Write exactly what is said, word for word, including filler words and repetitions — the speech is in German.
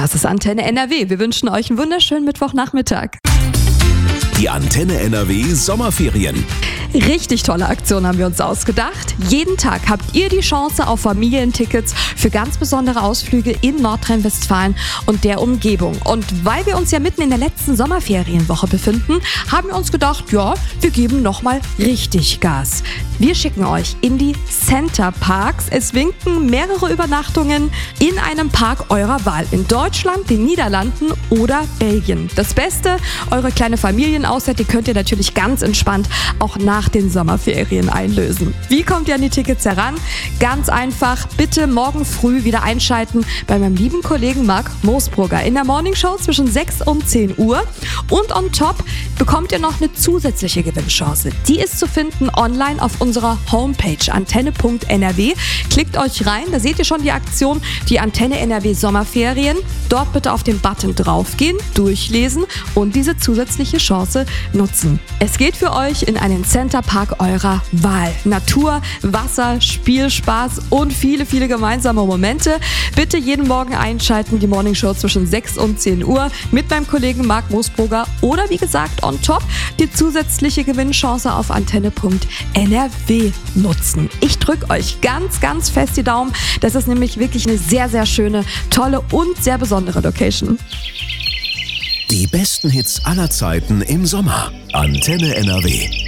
Das ist Antenne N R W. Wir wünschen euch einen wunderschönen Mittwochnachmittag. Die Antenne N R W Sommerferien. Richtig tolle Aktion haben wir uns ausgedacht. Jeden Tag habt ihr die Chance auf Familientickets für ganz besondere Ausflüge in Nordrhein-Westfalen und der Umgebung. Und weil wir uns ja mitten in der letzten Sommerferienwoche befinden, haben wir uns gedacht, ja, wir geben nochmal richtig Gas. Wir schicken euch in die Center Parks. Es winken mehrere Übernachtungen in einem Park eurer Wahl. In Deutschland, den Niederlanden oder Belgien. Das Beste, eure kleine Familienauszeit, die könnt ihr natürlich ganz entspannt auch nach den Sommerferien einlösen. Wie kommt ihr an die Tickets heran? Ganz einfach, bitte morgen früh wieder einschalten bei meinem lieben Kollegen Marc Moosbrugger in der Morningshow zwischen sechs und zehn Uhr. Und on top bekommt ihr noch eine zusätzliche Gewinnchance. Die ist zu finden online auf unserer Homepage antenne punkt n r w. Klickt euch rein, da seht ihr schon die Aktion, die Antenne N R W Sommerferien. Dort bitte auf den Button draufgehen, durchlesen und diese zusätzliche Chance nutzen. Es geht für euch in einen Center Park eurer Wahl. Natur, Wasser, Spielspaß und viele, viele gemeinsame Momente. Bitte jeden Morgen einschalten, die Morningshow zwischen sechs und zehn Uhr mit meinem Kollegen Marc Moosbrugger oder wie gesagt on top die zusätzliche Gewinnchance auf antenne punkt n r w nutzen. Ich drücke euch ganz, ganz fest die Daumen. Das ist nämlich wirklich eine sehr, sehr schöne, tolle und sehr besondere Location. Die besten Hits aller Zeiten im Sommer. Antenne N R W.